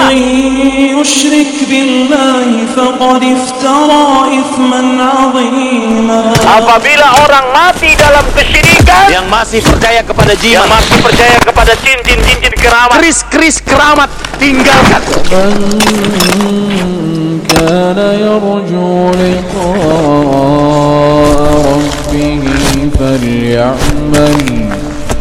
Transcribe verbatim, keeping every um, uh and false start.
ومن يشرك بالله فقد افترى إثما عظيما. Apabila orang mati dalam kesyirikan, yang masih percaya kepada jin, yang masih percaya kepada jin, jin, jin, jin keramat, keris-keris keramat, tinggalkan. من كان يرجو لقاء ربه فليعمل